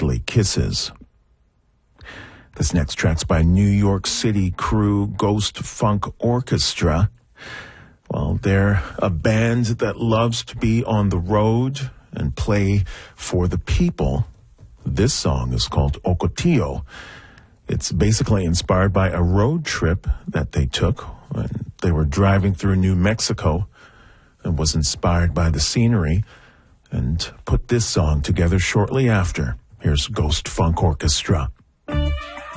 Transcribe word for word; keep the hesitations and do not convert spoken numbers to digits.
Ghostly Kisses. This next track's by New York City crew Ghost Funk Orchestra. Well, they're a band that loves to be on the road and play for the people. This song is called Ocotillo. It's basically inspired by a road trip that they took when they were driving through New Mexico, and was inspired by the scenery, and put this song together shortly after. Here's Ghost Funk Orchestra.